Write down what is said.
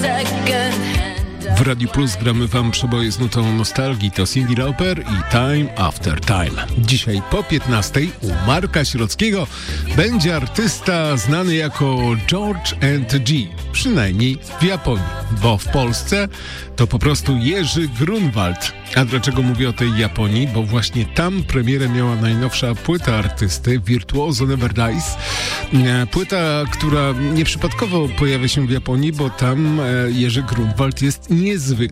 W Radiu Plus gramy wam przeboje z nutą nostalgii. To Cyndi Lauper i Time After Time. Dzisiaj po 15 u Marka Środzkiego będzie artysta znany jako George and G. Przynajmniej w Japonii, bo w Polsce to po prostu Jerzy Grunwald. A dlaczego mówię o tej Japonii? Bo właśnie tam premierę miała najnowsza płyta artysty Virtuoso Never Dies. Płyta, która nieprzypadkowo pojawia się w Japonii, bo tam Jerzy Grunwald jest niezwykle